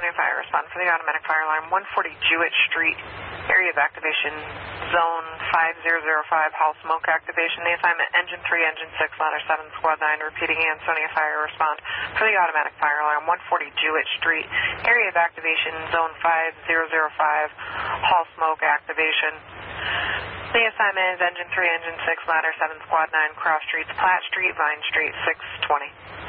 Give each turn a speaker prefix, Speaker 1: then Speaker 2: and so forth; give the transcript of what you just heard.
Speaker 1: Ansonia Fire, respond for the automatic fire alarm, 140 Jewett Street, area of activation, zone 5005, hall smoke activation. The assignment, engine 3, engine 6, ladder 7, squad 9, repeating Ansonia Fire, respond for the automatic fire alarm, 140 Jewett Street, area of activation, zone 5005, hall smoke activation. The assignment is engine 3, engine 6, ladder 7, squad 9, cross streets, Platt Street, Vine Street, 620.